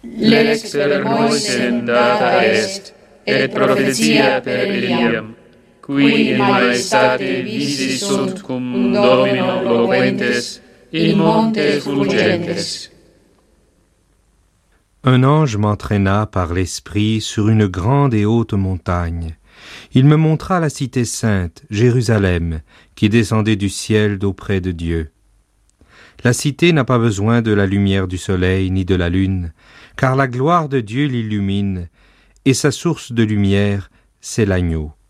lex per Moisem data est, et prophetia per Eliam, qui in maestate visi sunt cum Domino loquentes in monte fulgentes. Un ange m'entraîna par l'Esprit sur une grande et haute montagne. Il me montra la cité sainte, Jérusalem, qui descendait du ciel d'auprès de Dieu. La cité n'a pas besoin de la lumière du soleil ni de la lune, car la gloire de Dieu l'illumine, et sa source de lumière, c'est l'agneau.